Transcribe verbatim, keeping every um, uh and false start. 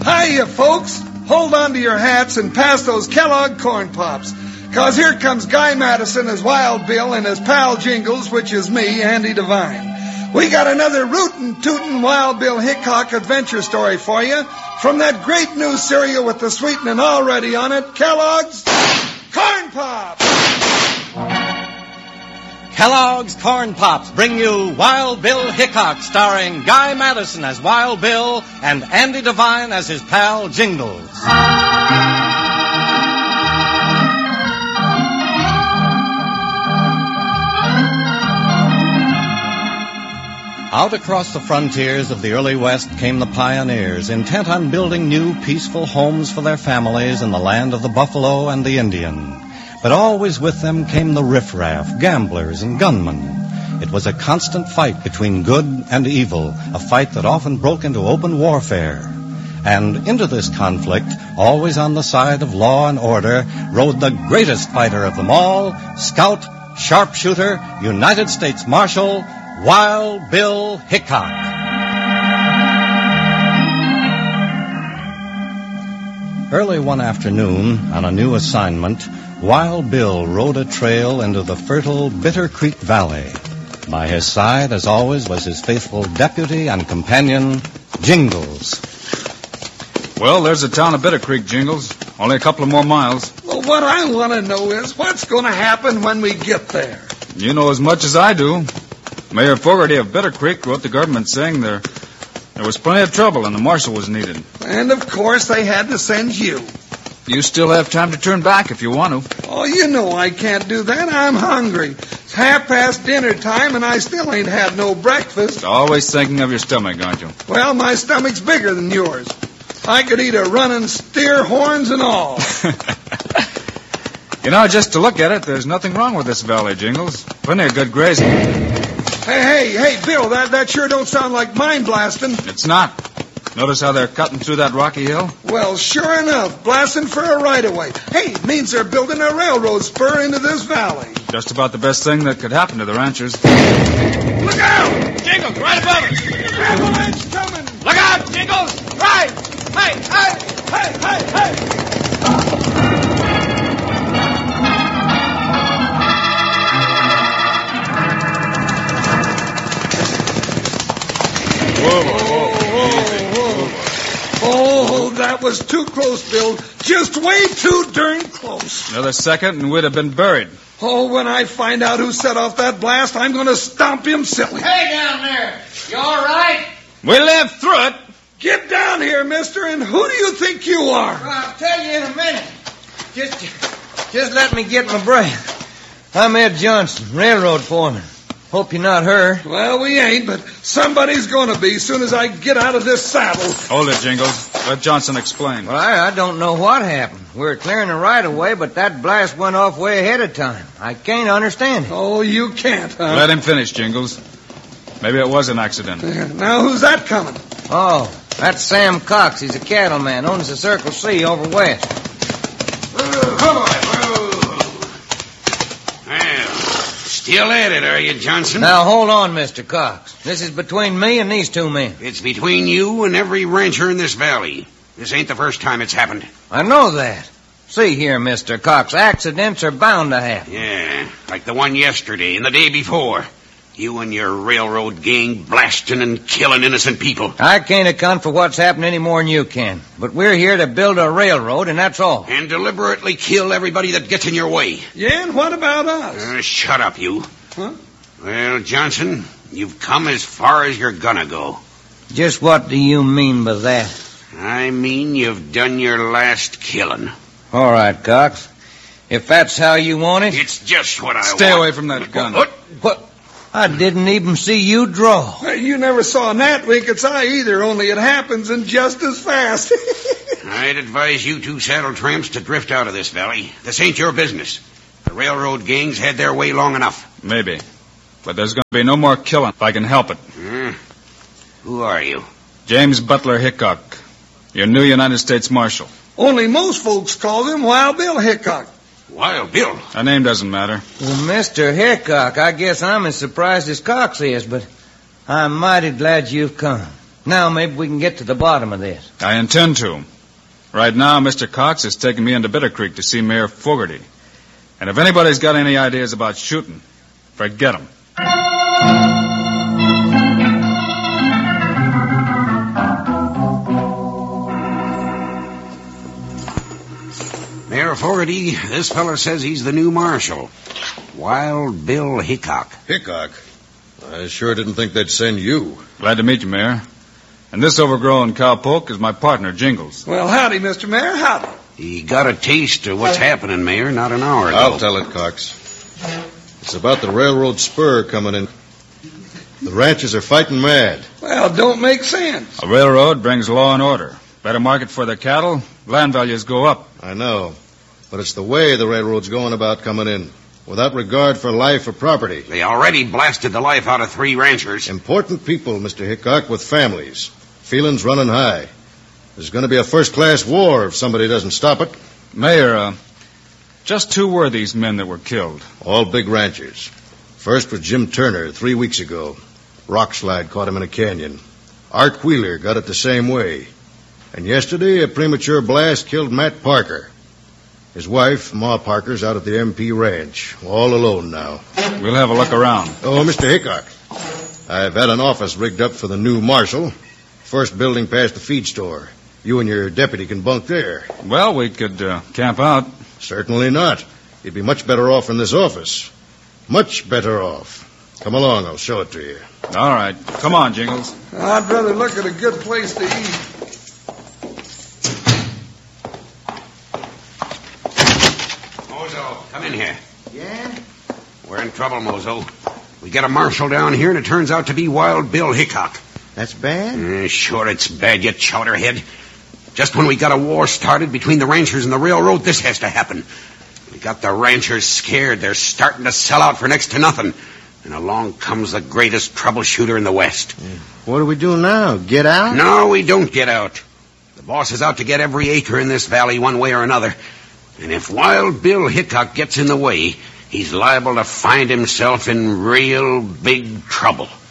Hiya, folks. Hold on to your hats and pass those Kellogg Corn Pops. Cause here comes Guy Madison as Wild Bill and his pal Jingles, which is me, Andy Devine. We got another rootin' tootin' Wild Bill Hickok adventure story for you from that great new cereal with the sweetening already on it, Kellogg's Corn Pops. Kellogg's Corn Pops bring you Wild Bill Hickok, starring Guy Madison as Wild Bill and Andy Devine as his pal Jingles. Out across the frontiers of the early West came the pioneers, intent on building new, peaceful homes for their families in the land of the buffalo and the Indian. But always with them came the riffraff, gamblers, and gunmen. It was a constant fight between good and evil, a fight that often broke into open warfare. And into this conflict, always on the side of law and order, rode the greatest fighter of them all, scout, sharpshooter, United States Marshal, Wild Bill Hickok. Early one afternoon, on a new assignment, Wild Bill rode a trail into the fertile Bitter Creek Valley. By his side, as always, was his faithful deputy and companion, Jingles. Well, there's the town of Bitter Creek, Jingles. Only a couple of more miles. Well, what I want to know is what's going to happen when we get there. You know as much as I do. Mayor Fogarty of Bitter Creek wrote the government saying there, there was plenty of trouble and the marshal was needed. And, of course, they had to send you. You still have time to turn back if you want to. Oh, you know I can't do that. I'm hungry. It's half past dinner time, and I still ain't had no breakfast. Always thinking of your stomach, aren't you? Well, my stomach's bigger than yours. I could eat a running steer, horns and all. You know, just to look at it, there's nothing wrong with this valley, Jingles. Plenty of good grazing. Hey, hey, hey, Bill, that, that sure don't sound like mine blasting. It's not. Notice how they're cutting through that rocky hill? Well, sure enough, blasting for a right-of-way. Hey, it means they're building a railroad spur into this valley. Just about the best thing that could happen to the ranchers. Look out! Jingles, right above us! Avalanche coming! Look out, Jingles! Right! Hey, hey, hey, hey, hey! Whoa, whoa, whoa, whoa. Oh, that was too close, Bill. Just way too darn close. Another second and we'd have been buried. Oh, when I find out who set off that blast, I'm going to stomp him silly. Hey, down there. You all right? We lived through it. Get down here, mister, and who do you think you are? Well, I'll tell you in a minute. Just, just let me get my breath. I'm Ed Johnson, railroad foreman. Hope you're not her. Well, we ain't, but somebody's going to be as soon as I get out of this saddle. Hold it, Jingles. Let Johnson explain. Well, I, I don't know what happened. We were clearing the right-of-way, but that blast went off way ahead of time. I can't understand it. Oh, you can't, huh? Let him finish, Jingles. Maybe it was an accident. Yeah, now, who's that coming? Oh, that's Sam Cox. He's a cattleman. Owns the Circle C over west. Still at it, are you, Johnson? Now, hold on, Mister Cox. This is between me and these two men. It's between you and every rancher in this valley. This ain't the first time it's happened. I know that. See here, Mister Cox, accidents are bound to happen. Yeah, like the one yesterday and the day before. You and your railroad gang blasting and killing innocent people. I can't account for what's happened any more than you can. But we're here to build a railroad, and that's all. And deliberately kill everybody that gets in your way. Yeah, and what about us? Uh, shut up, you. Huh? Well, Johnson, you've come as far as you're gonna go. Just what do you mean by that? I mean you've done your last killing. All right, Cox. If that's how you want it. It's just what I Stay want. away from that gun. What? What? I didn't even see you draw. Hey, you never saw Nat wink its eye either, only it happens and just as fast. I'd advise you two saddle tramps to drift out of this valley. This ain't your business. The railroad gangs had their way long enough. Maybe. But there's going to be no more killing if I can help it. Uh, who are you? James Butler Hickok, your new United States Marshal. Only most folks call him Wild Bill Hickok. Wild Bill? A name doesn't matter. Well, Mister Hickok, I guess I'm as surprised as Cox is, but I'm mighty glad you've come. Now maybe we can get to the bottom of this. I intend to. Right now, Mister Cox is taking me into Bitter Creek to see Mayor Fogarty. And if anybody's got any ideas about shooting, forget them. Mayor Fogarty, this feller says he's the new marshal. Wild Bill Hickok. Hickok? I sure didn't think they'd send you. Glad to meet you, Mayor. And this overgrown cowpoke is my partner, Jingles. Well, howdy, Mister Mayor, howdy. He got a taste of what's happening, Mayor, not an hour ago. I'll tell it, Cox. It's about the railroad spur coming in. The ranchers are fighting mad. Well, don't make sense. A railroad brings law and order. Better market for their cattle, land values go up. I know. But it's the way the railroad's going about coming in, without regard for life or property. They already blasted the life out of three ranchers. Important people, Mister Hickok, with families. Feelings running high. There's going to be a first-class war if somebody doesn't stop it. Mayor, uh, just who were these men that were killed? All big ranchers. First was Jim Turner three weeks ago. Rock slide caught him in a canyon. Art Wheeler got it the same way. And yesterday, a premature blast killed Matt Parker. His wife, Ma Parker's out at the M P ranch, all alone now. We'll have a look around. Oh, Mister Hickok, I've had an office rigged up for the new marshal. First building past the feed store. You and your deputy can bunk there. Well, we could uh, camp out. Certainly not. You'd be much better off in this office. Much better off. Come along, I'll show it to you. All right. Come on, Jingles. I'd rather look at a good place to eat. Mozo, come in here. Yeah? We're in trouble, Mozo. We got a marshal down here, and it turns out to be Wild Bill Hickok. That's bad? Uh, sure, it's bad, you chowderhead. Just when we got a war started between the ranchers and the railroad, this has to happen. We got the ranchers scared. They're starting to sell out for next to nothing. And along comes the greatest troubleshooter in the West. What do we do now? Get out? No, we don't get out. The boss is out to get every acre in this valley one way or another. And if Wild Bill Hickok gets in the way, he's liable to find himself in real big trouble.